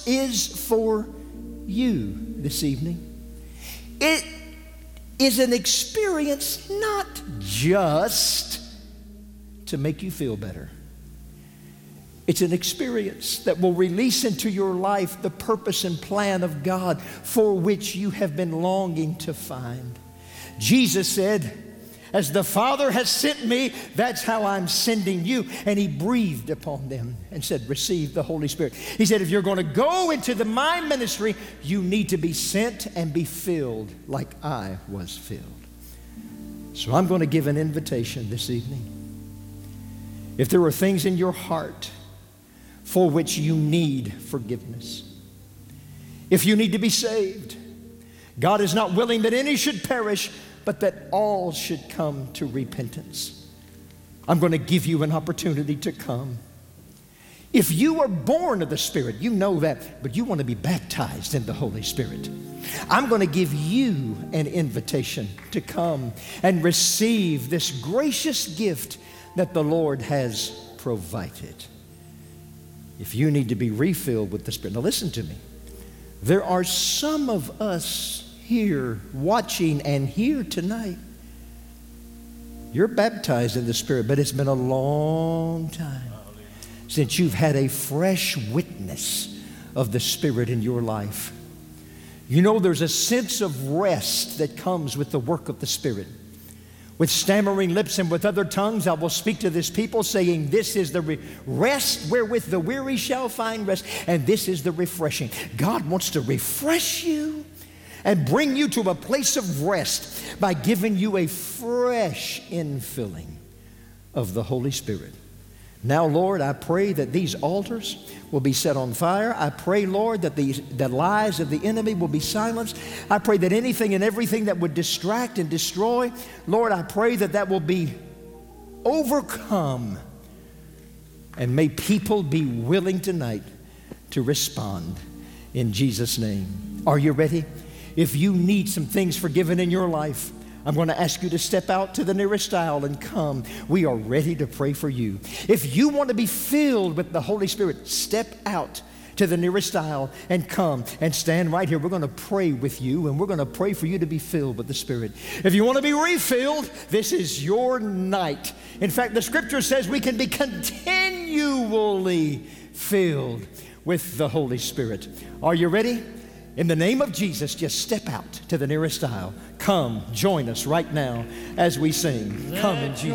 purpose is for you this evening. It is an experience not just to make you feel better. It's an experience that will release into your life the purpose and plan of God for which you have been longing to find. Jesus said, as the Father has sent me, that's how I'm sending you. And he breathed upon them and said, receive the Holy Spirit. He said, if you're going to go into my ministry, you need to be sent and be filled like I was filled. So I'm going to give an invitation this evening. If there are things in your heart for which you need forgiveness, if you need to be saved, God is not willing that any should perish, but that all should come to repentance. I'm going to give you an opportunity to come. If you are born of the Spirit, you know that, but you want to be baptized in the Holy Spirit, I'm going to give you an invitation to come and receive this gracious gift that the Lord has provided. If you need to be refilled with the Spirit, now listen to me. There are some of us here watching and here tonight. You're baptized in the Spirit, but it's been a long time since you've had a fresh witness of the Spirit in your life. You know, there's a sense of rest that comes with the work of the Spirit. With stammering lips and with other tongues, I will speak to this people, saying, this is the rest wherewith the weary shall find rest, and this is the refreshing. God wants to refresh you and bring you to a place of rest by giving you a fresh infilling of the Holy Spirit. Now, Lord, I pray that these altars will be set on fire. I pray, Lord, that the lies of the enemy will be silenced. I pray that anything and everything that would distract and destroy, Lord, I pray that that will be overcome. And may people be willing tonight to respond in Jesus' name. Are you ready? If you need some things forgiven in your life, I'm going to ask you to step out to the nearest aisle and come. We are ready to pray for you. If you want to be filled with the Holy Spirit, step out to the nearest aisle and come and stand right here. We're going to pray with you, and we're going to pray for you to be filled with the Spirit. If you want to be refilled, this is your night. In fact, the Scripture says we can be continually filled with the Holy Spirit. Are you ready? In the name of Jesus, just step out to the nearest aisle. Come, join us right now as we sing. Come in Jesus' name.